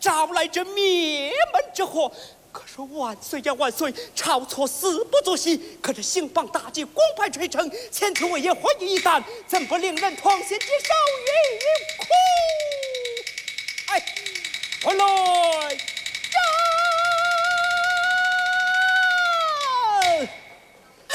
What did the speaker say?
招来这灭门之祸。可是万岁呀万岁，朝错死不足惜，可这兴邦大计，光派垂成，前去为爷还于一旦，怎不令人痛心疾首于苦？哎，回来。